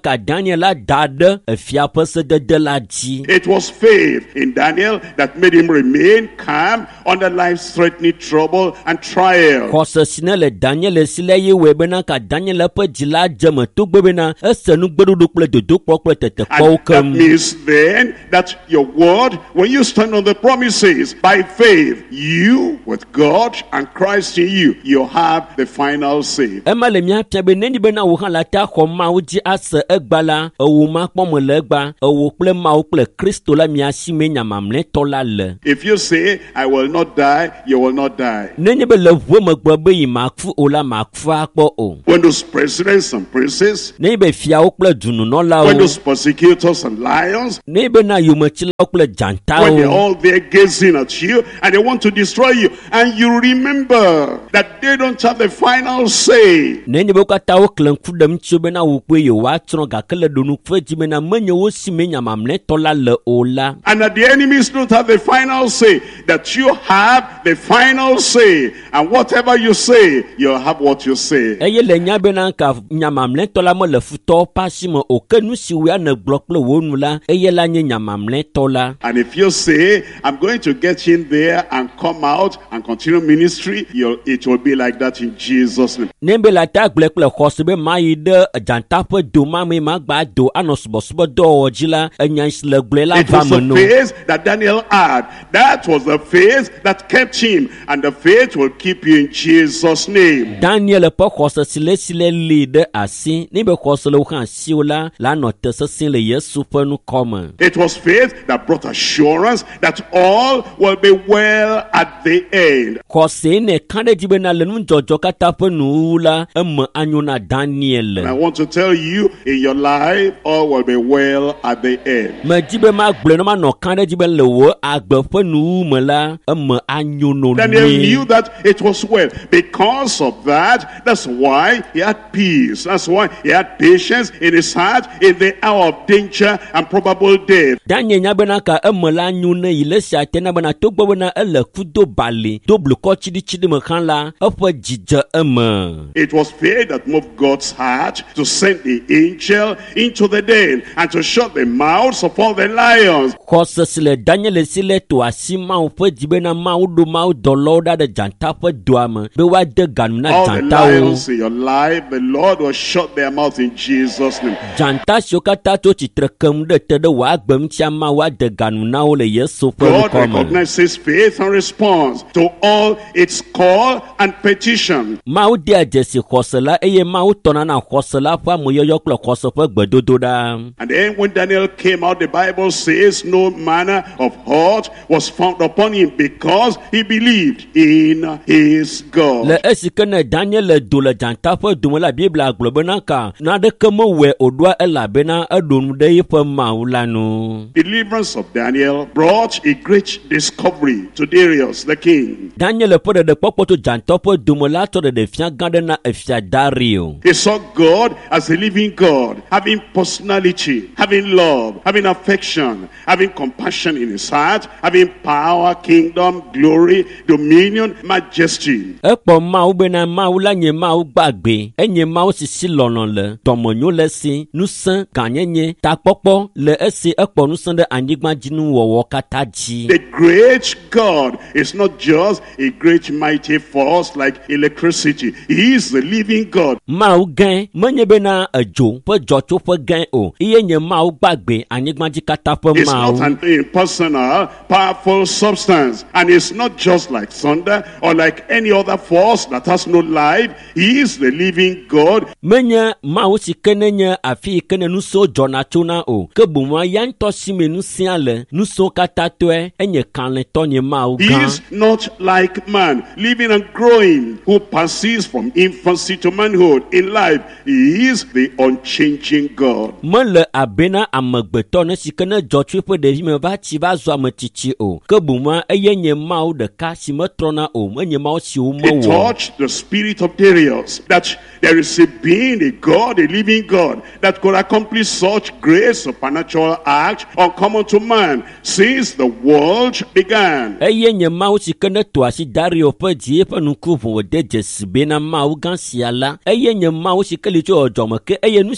Daniel la da de efia pe se de de la dzi. It was faith in Daniel that made him remain calm under life-threatening trouble and trial. Kɔse sine le Daniel si le ye we bena ka Daniel pe dzi la dzeme to gbe bena ese nu gbeɖoɖo kple dodo kpɔ kple tete kpɔwo kem. That means then that your word, when you stand on the promises by faith, you with God and Christ in you, you have the final say. Ema le mia pia be neni bena wo han la ta xɔ Mawu dzi ase egba la ewo ma kpɔ me le egba ewo kple Mawu kple Kristo la mia si me nyamamle tɔ la le. If you say I will not die, you will not die. Nenye be le ʋue me gbe be yi ma fu o la ma fu akpɔ o. When those presidents and princes, nenye be fiawo kple dununɔlawo, when those persecutors and lions, nenye be na yometsilawo kple dzantawo, when they're all there gazing at you and they want to destroy you, and you remember that they don't have the final say. Nenye be kata wo kle ŋku ɖem tso be na wo kpe yewoa tsrɔ̃ gake le ɖonu ƒe dzi be na menye wo si me nyamamletɔ la le o la. And that the enemies don't have the final say, that you have the final say, and whatever you say, you'll have what you say. Eye le nya be na ka nyamamletɔ la me le futɔwo ƒe asi me o, ke nu si woa ne gblɔ kple wo nu la eye la nye nyamamletɔ la. And if you say I'm going to get in there and come out and continue ministry, you'll, it will be like that in Jesus' name. Ne be la ta gblẽ kple xɔse be ma yi ɖe dzanta ƒe do ma me ma gba do anɔ subɔsubɔ dɔwɔwɔ dzi la enya si le gblẽ la va me no. It was the faith that Daniel had. That was the faith that kept him, and the faith will keep you in Jesus' name. Daniel ƒe xɔse si le si le li ɖe asi ne be xɔse le wo hã asiwo la la nɔ te sesẽ le Yesu ƒe nukɔme. It was faith that brought assurance that all will be well at the end. Xɔse ne ka ɖe dzi be na le nudzɔdzɔ katã ƒe nuwuwu la eme anyo na Daniel. And I want to tell you, in your life, all will be well at the end. Me dzi be ma gblẽ ne ma nɔ ka ɖe dzi be le wo agbe ƒe nuwuwu me la eme anyo no ne. Daniel knew that it was well. Because of that, that's why he had peace. That's why he had patience in his heart in the hour of danger and probable death. Daniel nya be na ka eme la anyo ne yi le sia te na be na togbɔ be na ele kudo bali do blukɔ tsiɖitsiɖi me hã la eƒe dzidze eme. It was faith that moved God's heart to send the angel into the den and to shut the mouths of all the lions. Xɔse si le Daniel si le to asi Mawu ƒe dzi be na Mawu ɖo Mawu dɔlawo ɖa ɖe dzanta ƒe doa me be woade ganu na all the lions dzantawo. in your life, the Lord will shut their mouth in Jesus' name. Dzanta siwo katã tso tsitre kem ɖe te ɖe wò agbe ŋutia Mawu ade ganu na wo le Yesu ƒe God ŋkɔ me. recognizes faith and responds to all its call and petition. Mawu de dzesi xɔse la eye Mawu tɔna na xɔse la ƒe amoyɔyɔ kple xɔse ƒe gbedodo ɖa. And then when Daniel came out, the Bible says no manner of hurt was found upon him because he believed in his God. Le esi ke ne Daniel le do le dzanta ƒe dome la Biblia gblɔ bena ka naɖeke mewɔe wòɖoa elabena eɖo nu ɖe yiƒe Mawu la nu. Deliverance of Daniel brought a great discovery to Darius the king. Daniel ƒe ɖeɖekpɔkpɔ to dzanta ƒe dome la tsɔ ɖeɖefia gã ɖe na efia Dario. He saw God as a living God, having personality, having love, having affection, having compassion in his heart, having power, kingdom, glory, dominion, majesty. Ekpɔ Mawu bena Mawu la nye Mawu gbagbe, enye Mawu si si lɔlɔ le, dɔmenyo le esi, nusẽ, gãnyenye, takpɔkpɔ le esi ekpɔ nusẽ ɖe anyigbadzinu katã dzi. The great God is not just a great mighty force like electricity. He is the living God. Mawu gã menye bena edzo ƒe dzɔtsoƒe gã o, iye nye Mawu gbagbe anyigbadzi katã ƒe It's not Mawu. an impersonal, powerful substance, and it's not just like thunder or like any other force that has no life. He is the living God. Menye Mawu si ke ne nye afi yi ke ne nusẽwo dzɔna tsona o, ke boŋua ya ŋutɔ si me nusẽa le, nusẽwo katã tɔe enye kalẽtɔ nye Mawu He gã. is not like man, living and growing, who passes from infancy to manhood in life. He is the unchanging God. Mele abena amegbetɔ ne si ke ne dzɔ tso eƒe ɖevi me va tsi va zɔ ametsitsi o, ke boŋua eye nye Mawu ɖeka si metrɔna o, menye Mawu siwo It mewɔ. touched the spirit of Darius that there is a being, a God, a living God that could accomplish such great supernatural acts uncommon to man since the world began. Eye nye Mawu si ke ne to asi Dario ƒe dzi eƒe nuku ʋu wòde dzesi bena Mawu gã sia la, eye nye Mawu si ke li tso edzɔme ke eye nu si ke me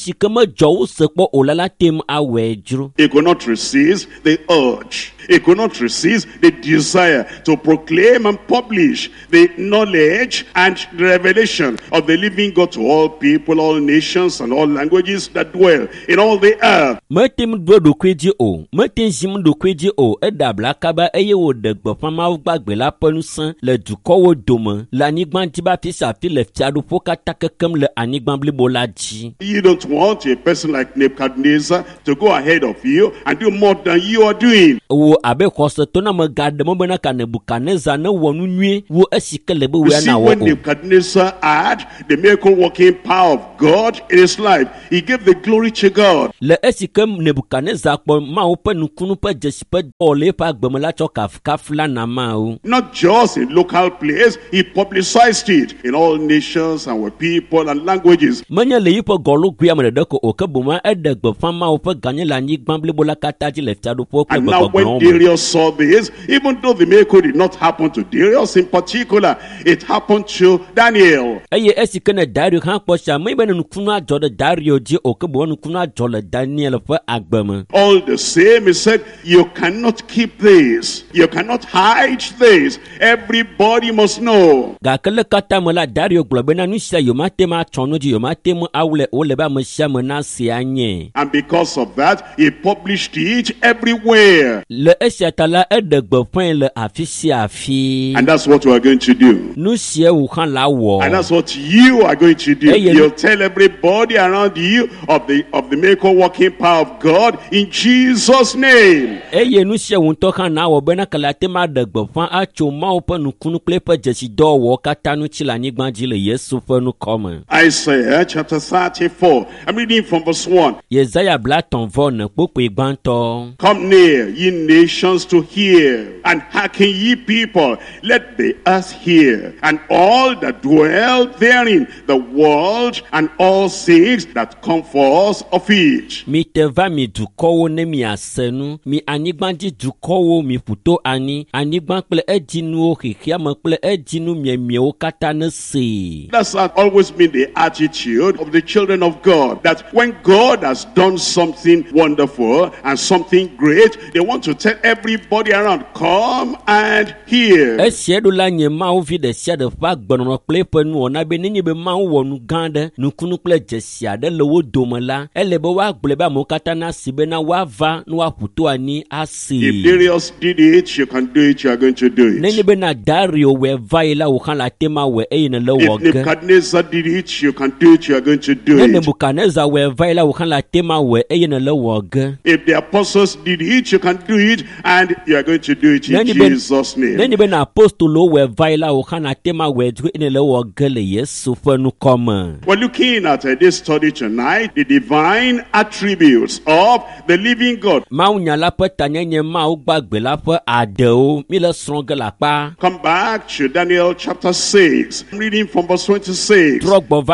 He could not resist the urge. He could not resist the desire to proclaim and publish the knowledge and the revelation of the living God to all people, all nations, and all languages that dwell in all the earth. You don't want a person like Nebuchadnezzar to go ahead of you and do more than you are doing. You see, when Nebuchadnezzar had the miracle working power of God in his life, he gave the glory to God. Not just in local place, he publicized it in all nations and with people and languages. And now when Darius saw this, even though the miracle did not happen to Darius in particular, it happened to Daniel. All the same, he said, you cannot keep this. You cannot hide this. Everybody must know. And because of that, he published it everywhere. And that's what we are going to do. And that's what you are going to do. You'll tell everybody around you of the of the miracle working power of God in Jesus' name. Isaiah chapter thirty-four. I'm reading from verse one. Come near, ye nations, to hear, and hearken, ye people. Let the earth hear, and all that dwell therein, the world, and all things that come forth of it. That's always been the attitude of the children of God, that when God has done something wonderful and something great, they want to tell everybody around, come and hear. If Darius did it, you can do it, you are going to do it. If Nebuchadnezzar did it, you can do it, you are going to do it. If the apostles did it, you can do it, and you are going to do it in Jesus' name. We're looking at uh, this study tonight, the divine attributes of the living God. Come back to Daniel chapter six. I'm reading from verse twenty-six.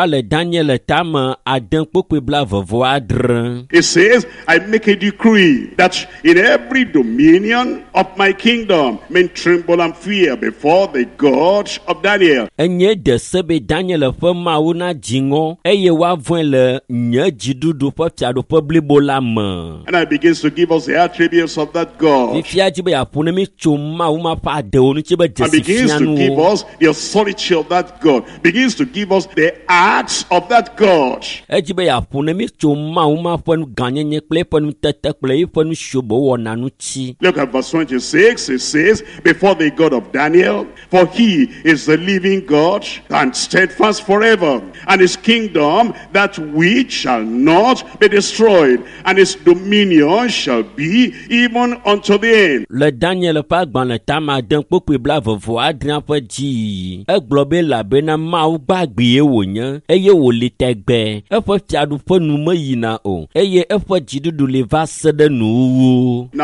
It says, I make a decree that in every dominion of my kingdom men tremble and fear before the God of Daniel. And I begins to give us the attributes of that God. And begins to give us the authority of that God. Begins to give us the acts of that God. Look at verse twenty-six. It says, before the God of Daniel, for he is the living God and steadfast forever, and his kingdom that which shall not be destroyed, and his dominion shall be even unto the end. Le Daniel pa gban le tama den kpokpe bla vovo adrian pe ji egblɔ be labena mawu gbagbe wo nye eye wo le tegbe eƒe fiaɖuƒe nu me yina o eye eƒe dziɖuɖu le va se ɖe nuwuwu. Now the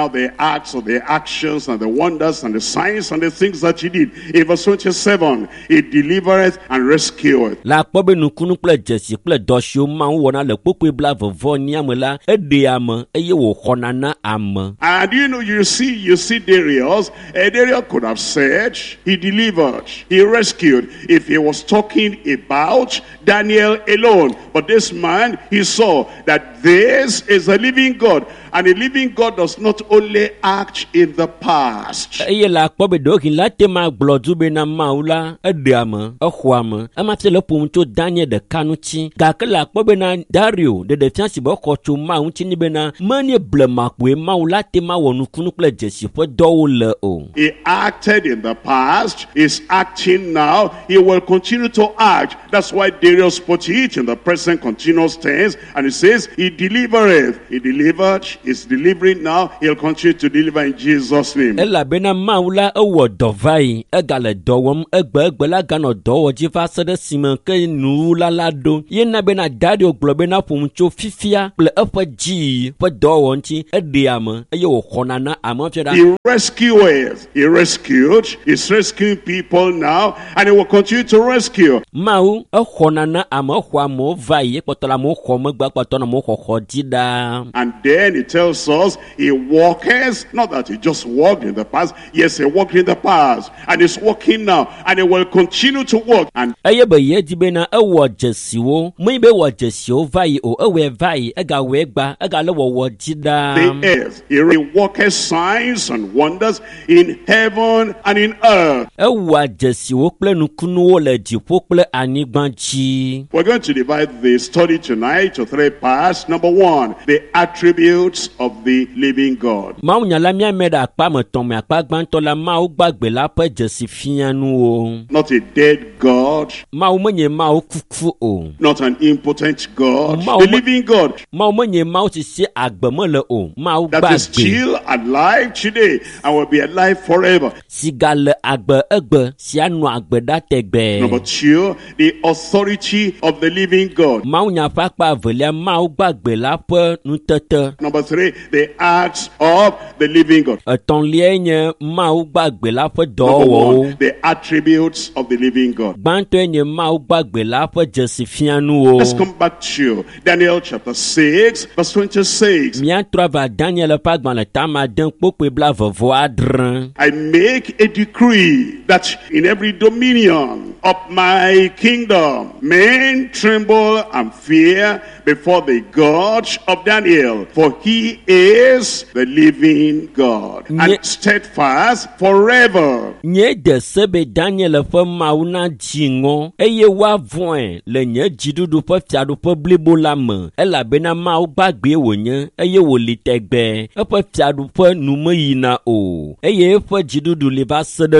acts of the actions and the wonders and the signs and the things that he did. In verse twenty-seven, he delivereth and rescueth. La kpobe nukunu ple jesi ple dosho ma wona le popo bla vovo ni amela ede am eye wo khonana am. And you know, you see, you see Darius, uh, Darius could have said he delivered, he rescued, if he was talking about Daniel alone. But this man, he saw that this is a living God, and a living God does not only act in the past. Eye la kpobe dokin la tema blodu be na maula ede am ehwam amate le pomcho Daniel de kanuchi ga ke la kpobe na Dario de de fiansi bo kocho ma unchi ni be na manie blema kwe maula tema wonu kunu ple jesi fo do le o. He acted in the past, he's acting now, he will continue to act. That's why Darius put it in the present continuous tense, and he says he delivereth. He delivered, he's delivering now, he'll continue to deliver in Jesus' name. Ela bena maula ewo dovai egale dowom egbe egbe la gano dowo jiva sede simen ke nu la la do ye na bena Dario globe na pomcho fifia ple efa ji pe dowo nti ediam eye wo khonana am fiada. He rescueth, he rescued, he's rescuing people now, and he will continue to rescue. Mau e khonana am khwa mo vai potola mo khoma gba potona mo khokhotida. And then he tells us he walks, not that he just walked in the past. Yes, he walked in the past, and he's walking now, and he will continue to walk. And eye be ye dibena e wo jesiwo mo be wo jesio vai o e we vai e ga we gba e ga le wo wo jida. The earth, he worketh signs and wonders in heaven and in earth. E wa jesiwo ple nukunu wo le dipo ple anigbanji. We're going to divide the study tonight to three parts. Number one, the attributes of the living God. Ma unyala mi ameda akpa meton me akpa gbanto la ma u gbagbe la pe jesi fianu o. Not a dead God. Ma u menye ma u kuku o. Not an impotent God. Ma the living God. Ma u menye ma u si agbemo le o. Ma u that is still alive today and will be alive forever. Sigale agbe egbe si anu agbe da tegbe. Number two, the authority of the living God. Ma u nya fa pa velia ma u gbagbe la pe nu tete. Number three, the acts of the living God. Eton lienye ma u gbagbe la pe do wo. The attributes of the living God. Banto enye ma u gbagbe la pe jesi fianu o. Let's come back to Daniel chapter six verse twenty-six. Mia trova Daniel pa gban le tama den pope bla vovo adran. I make a decree that in every dominion of my kingdom men tremble and fear before the God of Daniel, for he is the living God and Nye, steadfast forever. Nye de sebe Daniel fa mauna jingo eye wa voin le nye jidudu pa fiadu pa blibo lam ela bena ma u bagbe wonye eye wo litegbe e pa fiadu pa nume yina o eye fa jidudu le ba sede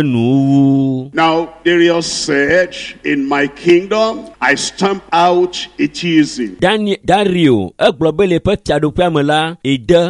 nu. Now Darius said, in my kingdom I stamp out atheism. Daniel Dario e globele pa fiadu pa mala ede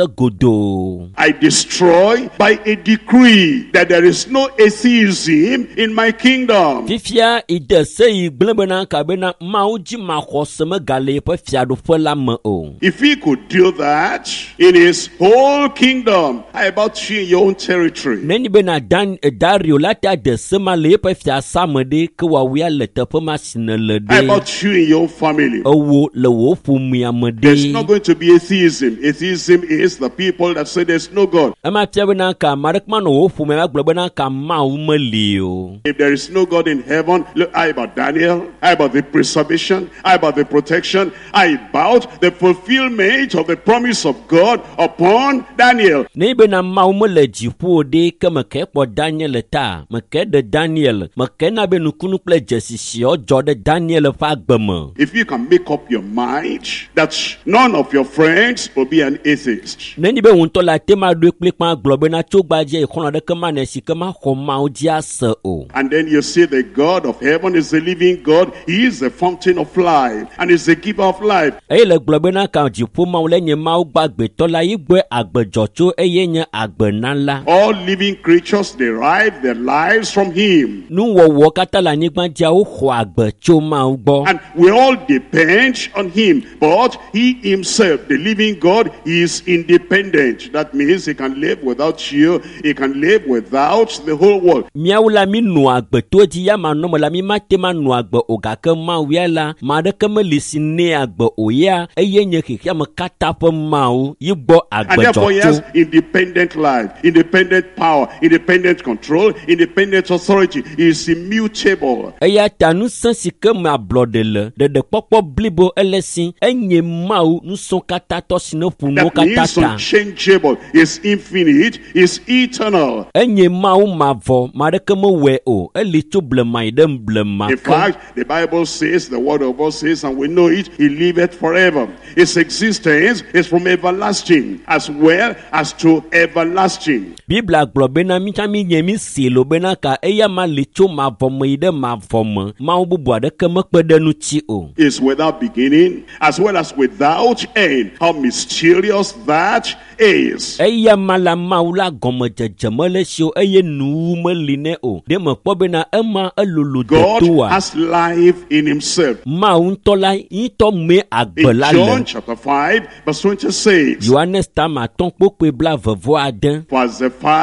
asagodo. I destroy by a decree that there is no atheism in my kingdom. Fifia ide sei glebena kabena mauji ma khoseme gale pa fiadu pa lam o. If he could do that in his whole kingdom, how about you in your own territory? Neni bena Dan Dario lata de sema le pa fia samede ke wa wi ale te pa masine le de. How about you in your family? Owo le wo fu mi amede. There's not going to be atheism. Atheism is the people that say there's no God. Ama tiabena ka marekma no wo fu me globena ka ma umeli. If there is no God in heaven, look, how about Daniel? How about the preservation? How about the protection? How about the fulfillment of the promise of God upon Daniel? Ne bena ma umele jipo de ke me ke po Daniel ta, me ke de Daniel, me ke na be nukunu ple jesisi o jode Daniel fa gbeme. If you can make up your mind that none of your friends will be an atheist. Ne ni be wonto la tema do ekpekpa globena chogbaje ikono de ke ma na si ke ma khoma o dia se o. And then you see the God of heaven is the living God. He is the fountain of life and is the giver of life. E le globena ka jipo ma le nye ma o gbagbe to la igbe agbejocho eye nye agbenala. All living creatures derive their lives from him. Nu wo wo ka kata la nyigba dia o xɔ agbe tso Mawu gbɔ. And we all depend on him, but he himself, the living God, is independent. That means he can live without you, he can live without the whole world. Miawu la mi nu agbe to di ya ma nɔmɔ la mi ma te ma nu agbe o gake Mawu ya la ma ɖeke me li si ne agbe o ya eye nye xexea me kata ƒe Mawu yi gbɔ agbe And therefore he has dzɔtso. independent life, independent power, independent control, independent authority. He is immutable. Eya ta nusẽ si ke me ablɔɖe le ɖeɖekpɔkpɔ blibo ele si enye Mawu nusɔ kata tɔ si ne ƒu nuwo That kata means ta. unchangeable, is infinite, is eternal. Enye Mawu mavɔ ma ɖeke me wɔe o eli tso blema yi ɖe blema In ke. fact, the Bible says, the word of God says, and we know it, he liveth forever. His existence is from everlasting as well as to everlasting. Biblia gblɔ bena mitsã mi nye mi si lo bena ka eya ma li tso mavɔ me yi ɖe mavɔ me Mawu bubu aɖeke mekpe ɖe nu tsi o. Is without beginning as well as without end. How mysterious that is. Eya ma la Mawu la gɔmedzedze mele si o eye nuwu meli nɛ o. Ɖe mekpɔ bena ema elolo God detoa. has life in himself. Mawu ŋutɔ la ŋutɔ me agbe In la John le. chapter five, verse twenty-six. Yohanes ta ma tɔn kpokpe bla vevo ade. For as the Father